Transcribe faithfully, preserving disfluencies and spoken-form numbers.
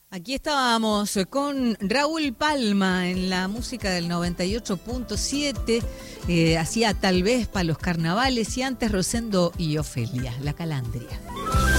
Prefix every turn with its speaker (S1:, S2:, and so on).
S1: Aquí estábamos con Raúl Palma en la música del noventa y ocho punto siete, eh, hacía Tal vez para los carnavales, y antes Rosendo y Ofelia, La Calandria.